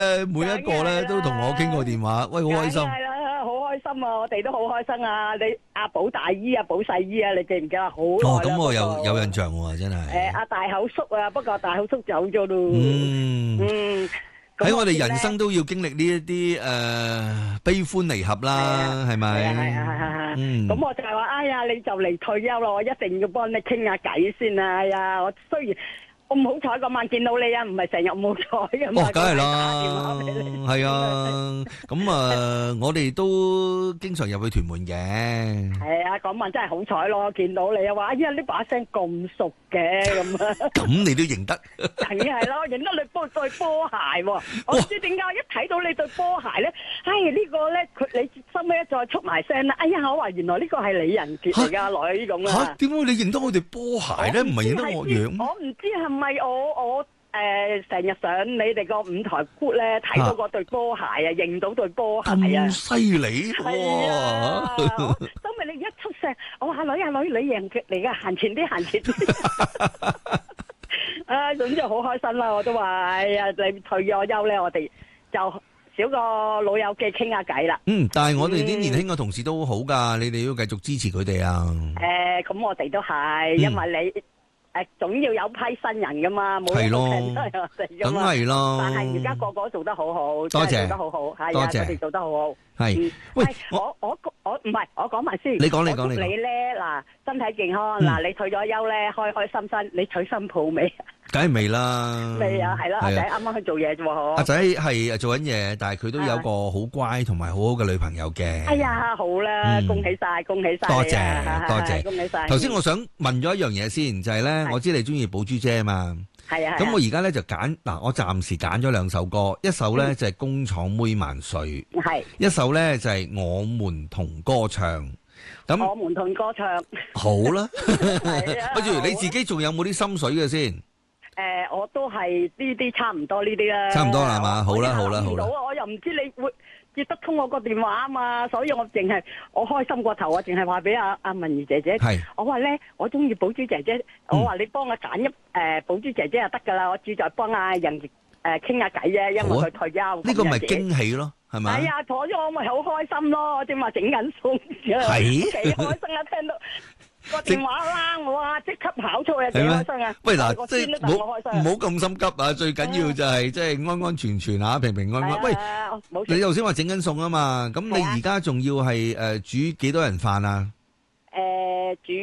每一個咧都同我傾過電話，喂，好開心。 係啦，好開心啊！我哋都好開心啊！你阿寶大姨啊，寶細姨啊，你記唔記得？好耐啦。 咁我有印象喎，真係。 阿大口叔啊，不過大口叔走咗咯。 喺我哋人生都要經歷呢一啲悲歡離合啦，係咪？ 係。咁我就係話，哎呀，你就嚟退休咯，我一定要幫你傾下偈先啊！哎呀，我雖然我唔好彩嗰晚見到你啊，唔係成日唔好彩㗎嘛。 梗係啦，係啊，咁我哋都經常入去屯門嘅。 係啊，嗰晚真係好彩咯，見到你啊，話哎呀呢把聲咁熟嘅咁啊。 咁你都認得？ 梗係咯，認得你對波鞋喎。我唔知點解一睇到你對波鞋咧，呢個咧你收尾一再出埋聲啦。哎呀，我話原來呢個係李仁傑嚟㗎女咁啊。 點解你認得我哋波鞋咧？唔係認得我樣？ 我唔知係咪我成日上你哋個舞台 group 咧，睇到嗰對波鞋啊，認到對波鞋啊。 咁犀利！ 係啊，收尾你一出聲，我話女李仁傑嚟㗎，行前啲。總之好開心啦！我都話，哎呀，你退咗休咧，我哋就少個老友記傾下偈啦。 但係我哋啲年輕嘅同事都好噶，你哋要繼續支持佢哋啊。 咁我哋都係，因為你總要有批新人噶嘛，冇人都聽得我哋噶嘛。 梗係咯。 但係而家個個做得好好， 多謝， 做得好好，係啊， 多謝， 佢哋做得好好。 係，喂， 我唔係，我講埋先。 你講。 你咧嗱，身體健康嗱，你退咗休咧，開開心心，你娶新抱未？ 梗係未啦。 未啊，係啦，阿仔啱啱去做嘢啫喎。 阿仔係做緊嘢，但係佢都有個好乖同埋好好嘅女朋友嘅。 哎呀，好啦，恭喜晒，恭喜晒。 多謝， 恭喜晒。 頭先我想問咗一樣嘢先，就係咧，我知你中意寶珠姐啊嘛。 係啊。 咁我而家咧就揀嗱，我暫時揀咗兩首歌，一首咧就係工廠妹萬歲，係一首咧就係我們同歌唱。咁我們同歌唱。 好啦，不如你自己仲有冇啲心水嘅先？ 我都係呢啲差唔多呢啲啦。 差唔多啦係嘛？好啦。 我又唔知你會接得通我個電話啊嘛，所以我開心過頭，我淨係話俾阿文儀姐姐。係。我話咧，我中意寶珠姐姐，我話你幫我揀寶珠姐姐就得噶啦，我志在幫阿人傾下偈啫，因為佢退休。 呢個咪驚喜咯，係咪？ 係啊，坐咗我咪好開心咯，我正話整緊餸，幾開心啊！聽到個電話啦，我即刻跑出去，幾開心啊！ 喂嗱，即係唔好咁心急啊！最緊要就係即係安安全全啊，平平安安。喂，你頭先話整緊餸啊嘛，咁你而家仲要係煮幾多人飯啊？ 煮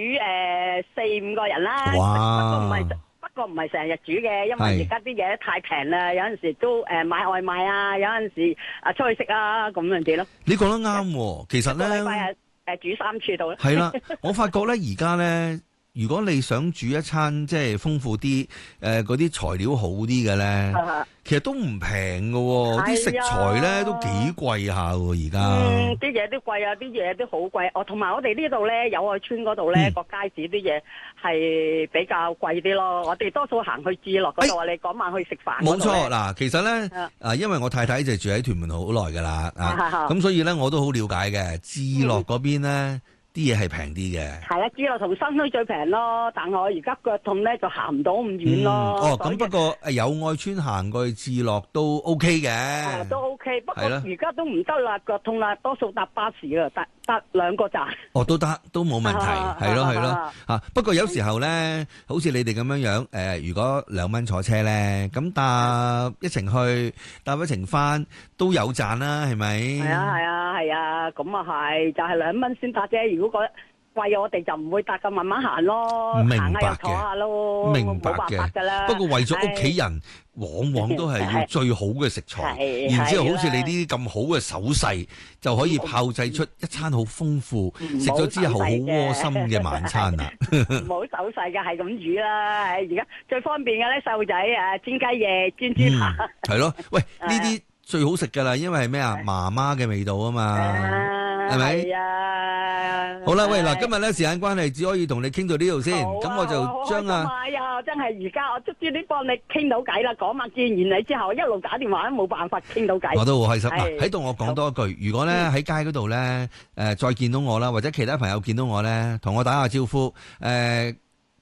4-5個人啦。 哇！ 不過唔係成日煮嘅，因為而家啲嘢太平啦，有陣時都買外賣啊，有陣時出去食啊咁樣啲咯。你講得啱喎，其實咧，個禮拜煮3次到啦。係啦，我發覺咧而家咧，如果你想煮一餐即係豐富啲，嗰啲材料好啲嘅咧，其實都唔平㗎喎，啲食材咧都幾貴下喎而家。啲嘢都貴啊，啲嘢都好貴。同埋我哋呢度咧，友愛村嗰度咧，個街市啲嘢係比較貴啲咯。我哋多數行去置樂嗰度，你嗰晚去食飯。冇錯，嗱，其實咧，因為我太太就住喺屯門好耐㗎啦，咁所以咧我都好了解嘅。置樂嗰邊咧，啲嘢係平啲嘅。係啊，置樂同新墟最平咯，但係我而家腳痛咧就行唔到咁遠咯。咁不過友愛村行過去置樂都 OK 嘅。都 OK，不過而家都唔得啦，腳痛啦，多數搭巴士啊，搭2個站。都得，都冇問題，係咯。不過有時候咧，好似你哋咁樣，如果2蚊坐車咧，咁搭一程去，搭一程翻都有賺啦，係咪？係啊，咁啊係，就係2蚊先搭啫。如果貴我哋就唔會搭，咁慢慢行咯，行下又坐下咯，冇辦法噶啦。不過為咗屋企人，往往都係要最好嘅食材，然之後好似你啲咁好嘅手勢，就可以炮製出一餐好豐富，食咗之後好窩心嘅晚餐啦。冇手勢嘅係咁煮啦，而家最方便嘅咧，細路仔煎雞翼、煎豬扒。係咯，喂，呢啲最好食噶啦，因為係咩啊？媽媽嘅味道啊嘛，係咪？係啊。好啦，喂，嗱，今日咧時間關係，只可以同你傾到呢度先。咁我就將哎呀，真係而家我終於幫你傾到偈啦。嗰晚見完你之後，一路打電話都冇辦法傾到偈。我都好開心。嗱，喺度我講多一句，如果咧喺街嗰度咧，再見到我啦，或者其他朋友見到我咧，同我打下招呼，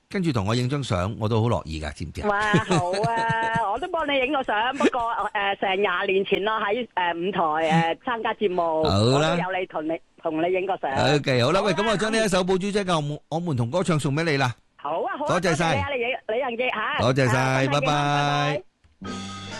跟住同我影張相，我都好樂意噶，知唔知啊？ 哇，好啊，我都幫你影個相，不過成20年前咯，喺舞台參加節目，我都有你同你影個相。 OK， 好啦，喂，咁我將呢一首《寶珠姐嘅我們同歌唱》送俾你啦。 好啊，好啊， 多謝晒， 李仁傑吓， 多謝晒，拜拜。